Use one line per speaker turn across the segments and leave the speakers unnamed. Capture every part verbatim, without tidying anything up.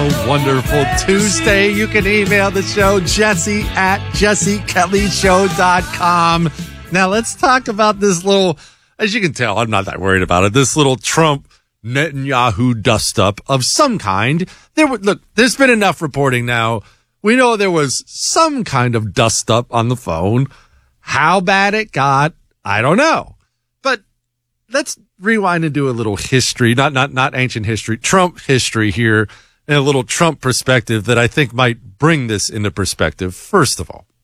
a wonderful Tuesday. You can email the show, Jesse at jesse kelly show dot com. Now, let's talk about this little, as you can tell, I'm not that worried about it, this little Trump Netanyahu dust-up of some kind. There were, look, there's been enough reporting now. We know there was some kind of dust-up on the phone. How bad it got, I don't know. But let's rewind and do a little history, not not not ancient history, Trump history here, and a little Trump perspective that I think might bring this into perspective. First of all,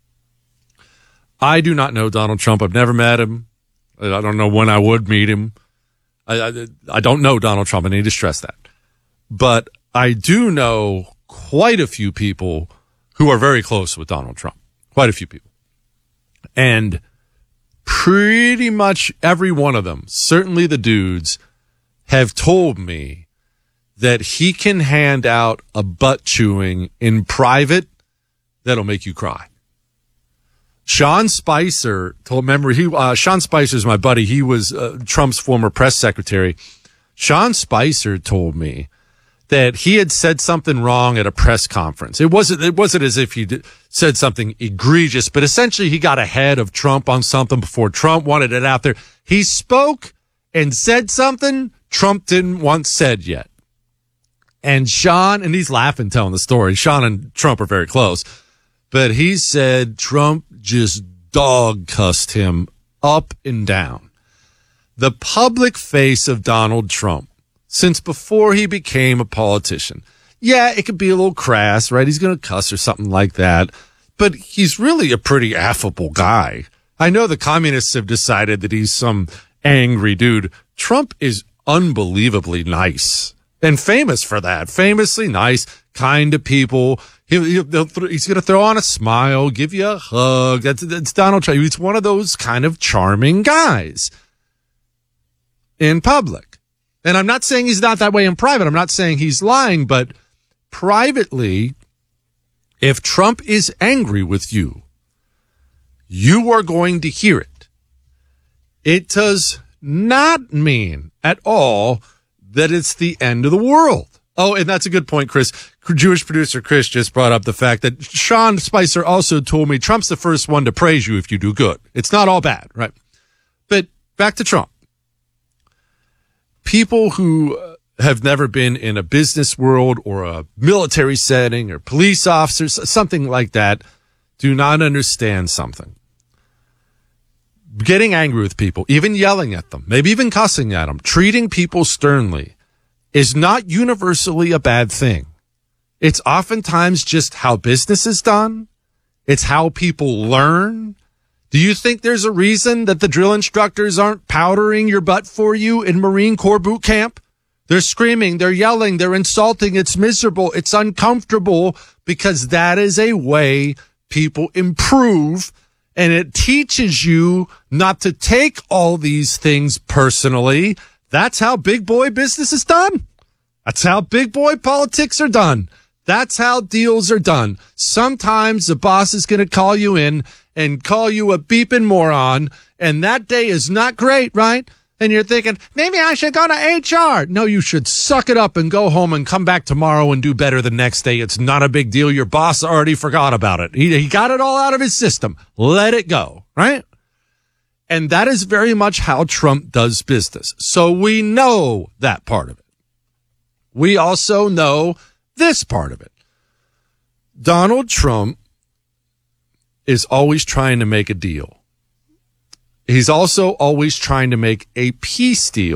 I do not know Donald Trump. I've never met him. I don't know when I would meet him. I, I, I don't know Donald Trump. I need to stress that. But I do know quite a few people who are very close with Donald Trump. Quite a few people. And pretty much every one of them, certainly the dudes, have told me that he can hand out a butt chewing in private that'll make you cry. Sean Spicer told, remember, he, uh, Sean Spicer's my buddy. He was uh, Trump's former press secretary. Sean Spicer told me that he had said something wrong at a press conference. It wasn't, it wasn't as if he did, said something egregious, but essentially he got ahead of Trump on something before Trump wanted it out there. He spoke and said something Trump didn't want said yet. And Sean, and he's laughing telling the story. Sean and Trump are very close, but he said Trump just dog cussed him up and down. The public face of Donald Trump since before he became a politician. Yeah, it could be a little crass, right? He's going to cuss or something like that, but he's really a pretty affable guy. I know the communists have decided that he's some angry dude. Trump is unbelievably nice and famous for that. Famously nice, kind to people. He, he'll, he's going to throw on a smile, give you a hug. That's, that's Donald Trump. He's one of those kind of charming guys in public. And I'm not saying he's not that way in private. I'm not saying he's lying, but privately, if Trump is angry with you, you are going to hear it. It does not mean at all that it's the end of the world. Oh, and that's a good point, Chris. Jewish producer Chris just brought up the fact that Sean Spicer also told me Trump's the first one to praise you if you do good. It's not all bad, right? But back to Trump. People who have never been in a business world or a military setting or police officers, something like that, do not understand something. Getting angry with people, even yelling at them, maybe even cussing at them, treating people sternly is not universally a bad thing. It's oftentimes just how business is done. It's how people learn. Do you think there's a reason that the drill instructors aren't powdering your butt for you in Marine Corps boot camp? They're screaming, they're yelling, they're insulting. It's miserable. It's uncomfortable because that is a way people improve, and it teaches you not to take all these things personally. That's how big boy business is done. That's how big boy politics are done. That's how deals are done. Sometimes the boss is going to call you in and call you a beeping moron, and that day is not great, right? And you're thinking, maybe I should go to H R. No, you should suck it up and go home and come back tomorrow and do better the next day. It's not a big deal. Your boss already forgot about it. He, he got it all out of his system. Let it go, right? And that is very much how Trump does business. So we know that part of it. We also know this part of it. Donald Trump is always trying to make a deal. He's also always trying to make a peace deal.